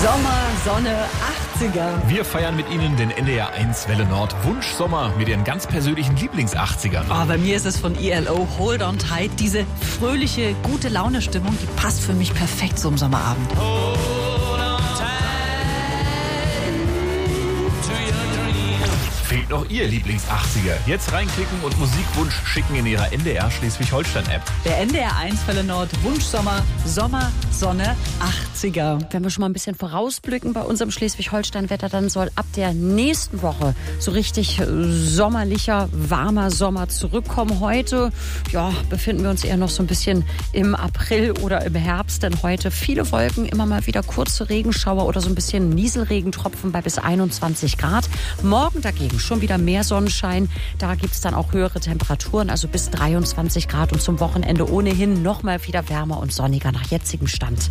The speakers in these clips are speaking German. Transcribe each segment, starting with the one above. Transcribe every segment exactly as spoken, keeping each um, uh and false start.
Sommer, Sonne, achtziger. Wir feiern mit Ihnen den N D R eins Welle Nord Wunschsommer mit Ihren ganz persönlichen Lieblings-achtzigern. Oh, bei mir ist es von E L O, Hold on Tight. Diese fröhliche, gute Laune-Stimmung, die passt für mich perfekt so im Sommerabend. Fehlt noch Ihr Lieblings-achtziger? Jetzt reinklicken und Musikwunsch schicken in Ihrer N D R Schleswig-Holstein-App. Der N D R eins Welle Nord Wunschsommer, Sommer, Sonne, achtziger. Wenn wir schon mal ein bisschen vorausblicken bei unserem Schleswig-Holstein-Wetter, dann soll ab der nächsten Woche so richtig sommerlicher, warmer Sommer zurückkommen. Heute, ja, befinden wir uns eher noch so ein bisschen im April oder im Herbst, denn heute viele Wolken, immer mal wieder kurze Regenschauer oder so ein bisschen Nieselregentropfen bei bis einundzwanzig Grad. Morgen dagegen schon wieder mehr Sonnenschein. Da gibt es dann auch höhere Temperaturen, also bis dreiundzwanzig Grad und zum Wochenende ohnehin noch mal wieder wärmer und sonniger nach jetzigem Stand.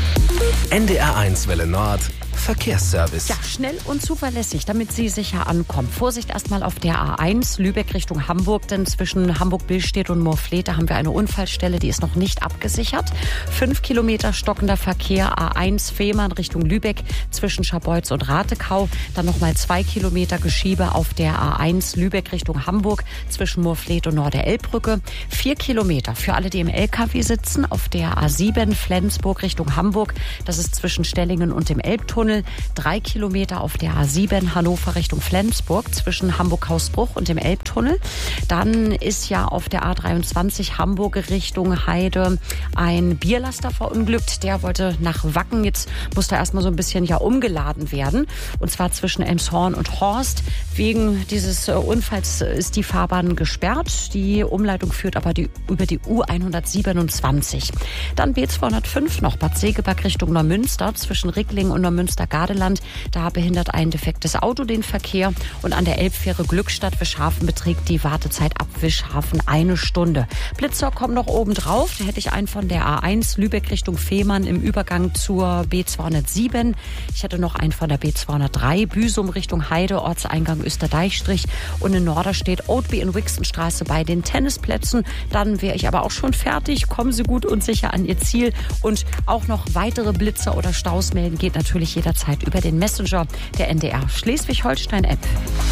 N D R eins Welle Nord Verkehrsservice. Ja, schnell und zuverlässig, damit Sie sicher ankommen. Vorsicht erstmal auf der A eins, Lübeck Richtung Hamburg, denn zwischen Hamburg-Billstedt und Moorfleet haben wir eine Unfallstelle, die ist noch nicht abgesichert. Fünf Kilometer stockender Verkehr, A eins Fehmarn Richtung Lübeck zwischen Scharbeutz und Ratekau. Dann nochmal zwei Kilometer Geschiebe auf der A eins Lübeck Richtung Hamburg zwischen Moorfleet und Norderelbbrücke. Vier Kilometer für alle, die im L K W sitzen, auf der A sieben Flensburg Richtung Hamburg. Das ist zwischen Stellingen und dem Elbtunnel. Drei Kilometer auf der A sieben Hannover Richtung Flensburg zwischen Hamburg-Hausbruch und dem Elbtunnel. Dann ist ja auf der A dreiundzwanzig Hamburg Richtung Heide ein Bierlaster verunglückt. Der wollte nach Wacken. Jetzt musste erstmal so ein bisschen ja umgeladen werden. Und zwar zwischen Elmshorn und Horst. Wegen dieses Unfalls ist die Fahrbahn gesperrt. Die Umleitung führt aber die, über die U hundertsiebenundzwanzig. Dann B zweihundertfünf noch Bad Segeberg Richtung Neumünster zwischen Ricklingen und Neumünster-Gardeland. Da behindert ein defektes Auto den Verkehr. Und an der Elbfähre Glückstadt-Wischhafen beträgt die Wartezeit ab Wischhafen eine Stunde. Blitzer kommen noch oben drauf. Da hätte ich einen von der A eins Lübeck Richtung Fehmarn im Übergang zur B zweihundertsieben. Ich hätte noch einen von der B zweihundertdrei Büsum Richtung Heide, Ortseingang Österdeichstrich. Und in Norderstedt Oatby in Wixenstraße bei den Tennisplätzen. Dann wäre ich aber auch schon fertig. Kommen Sie gut und sicher an Ihr Ziel. Und auch noch weitere Blitzer oder Staus melden geht natürlich jederzeit über den Messenger der N D R Schleswig-Holstein-App.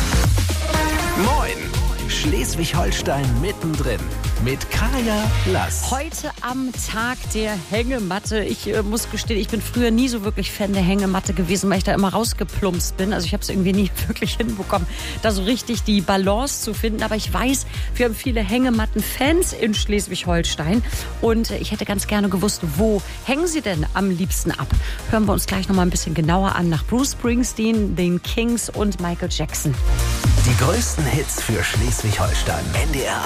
Moin! Schleswig-Holstein mittendrin mit Kaya Lass. Heute am Tag der Hängematte. Ich äh, muss gestehen, ich bin früher nie so wirklich Fan der Hängematte gewesen, weil ich da immer rausgeplumpst bin. Also ich habe es irgendwie nie wirklich hinbekommen, da so richtig die Balance zu finden. Aber ich weiß, wir haben viele Hängematten-Fans in Schleswig-Holstein. Und äh, ich hätte ganz gerne gewusst, wo hängen sie denn am liebsten ab? Hören wir uns gleich noch mal ein bisschen genauer an nach Bruce Springsteen, den Kings und Michael Jackson. Die größten Hits für Schleswig-Holstein. N D R